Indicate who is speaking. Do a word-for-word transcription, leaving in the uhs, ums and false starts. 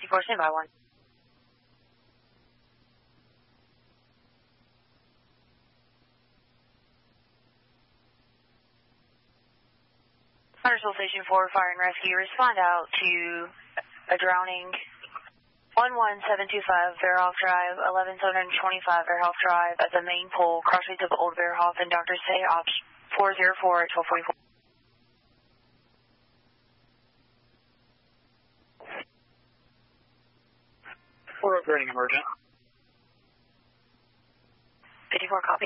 Speaker 1: fifty-four, standby one. Huntersville Station four, Fire and Rescue, respond out to a drowning one one seven two five Verhoff Drive, eleven seven twenty-five Verhoff Drive at the main pole, crossways of Old Verhoff, and doctors say ops four zero four at twelve forty-four.
Speaker 2: We're operating emergent.
Speaker 1: fifty-four, copy.